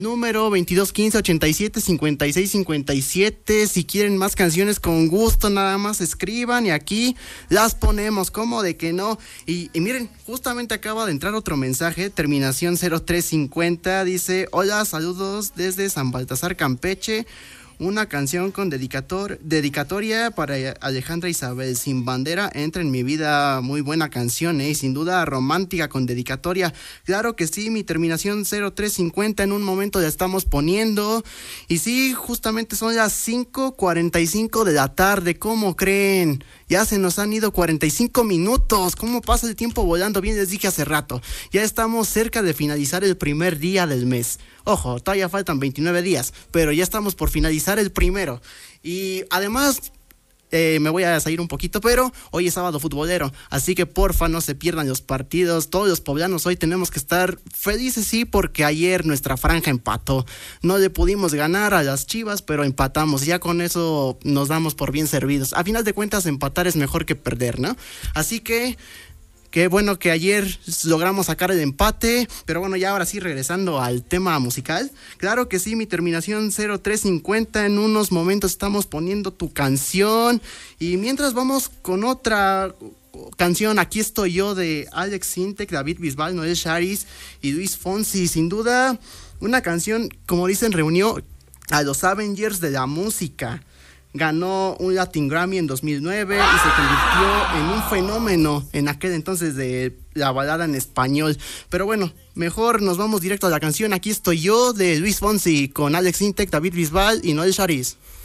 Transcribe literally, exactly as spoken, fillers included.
Número veintidós quince ochenta y siete cincuenta y seis cincuenta y siete. Si quieren más canciones, con gusto, nada más escriban y aquí las ponemos. ¿Cómo de que no? Y, y miren, justamente acaba de entrar otro mensaje, terminación cero tres cincuenta. Dice: hola, saludos desde San Baltasar, Campeche. Una canción con dedicator, dedicatoria para Alejandra Isabel, Sin Bandera entra en mi vida. Muy buena canción, ¿eh? Sin duda romántica con dedicatoria. Claro que sí, mi terminación cero tres cincuenta, en un momento la estamos poniendo. Y sí, justamente son las cinco cuarenta y cinco de la tarde. ¿Cómo creen? Ya se nos han ido cuarenta y cinco minutos. ¿Cómo pasa el tiempo volando? Bien les dije hace rato. Ya estamos cerca de finalizar el primer día del mes. Ojo, todavía faltan veintinueve días, pero ya estamos por finalizar el primero. Y además, eh, me voy a salir un poquito, pero hoy es sábado futbolero, así que porfa no se pierdan los partidos. Todos los poblanos hoy tenemos que estar felices, sí, porque ayer nuestra franja empató. No le pudimos ganar a las Chivas, pero empatamos. Ya con eso nos damos por bien servidos. A final de cuentas, empatar es mejor que perder, ¿no? Así que qué bueno que ayer logramos sacar el empate, pero bueno, ya ahora sí, regresando al tema musical. Claro que sí, mi terminación cero tres cincuenta, en unos momentos estamos poniendo tu canción. Y mientras vamos con otra canción, Aquí estoy yo, de Alex Sintek, David Bisbal, Noel Charis y Luis Fonsi. Sin duda, una canción, como dicen, reunió a los Avengers de la música. Ganó un Latin Grammy en dos mil nueve y se convirtió en un fenómeno en aquel entonces de la balada en español. Pero bueno, mejor nos vamos directo a la canción Aquí estoy yo, de Luis Fonsi, con Alex Sintek, David Bisbal y Noel Charis.